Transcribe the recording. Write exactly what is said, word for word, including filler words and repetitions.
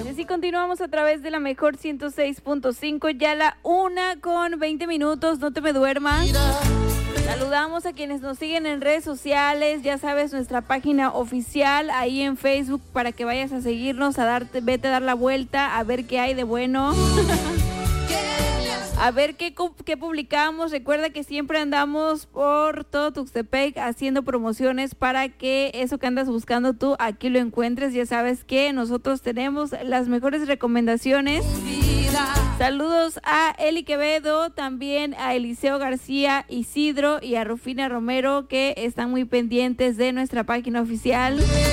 Así continuamos a través de la mejor ciento seis punto cinco, ya la una con veinte minutos, no te me duermas. Saludamos a quienes nos siguen en redes sociales, ya sabes, nuestra página oficial ahí en Facebook para que vayas a seguirnos, a darte, vete a dar la vuelta, a ver qué hay de bueno. A ver qué, qué publicamos. Recuerda que siempre andamos por todo Tuxtepec haciendo promociones para que eso que andas buscando tú aquí lo encuentres. Ya sabes que nosotros tenemos las mejores recomendaciones. Saludos a Eli Quevedo, también a Eliseo García Isidro y a Rufina Romero, que están muy pendientes de nuestra página oficial.